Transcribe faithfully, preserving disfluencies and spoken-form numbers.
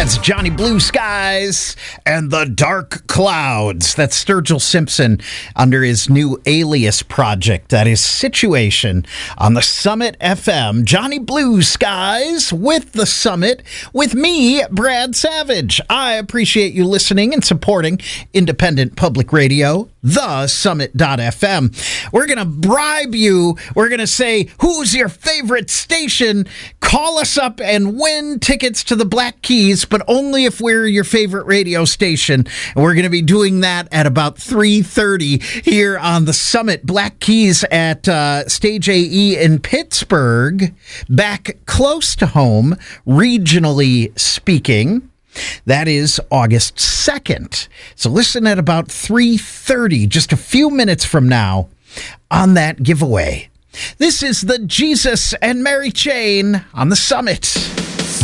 That's Johnny Blue Skies and the Dark Clouds. That's Sturgill Simpson under his new Alias project. That is Situation on the Summit F M. Johnny Blue Skies with the Summit with me, Brad Savage. I appreciate you listening and supporting independent public radio, the summit dot f m. We're going to bribe you. We're going to say, who's your favorite station? Call us up and win tickets to the Black Keys, but only if we're your favorite radio station. And we're going to be doing that at about three thirty here on the Summit. Black Keys at uh, Stage A E in Pittsburgh, back close to home, regionally speaking. That is August second. So listen at about three thirty, just a few minutes from now, on that giveaway. This is the Jesus and Mary Chain on the Summit.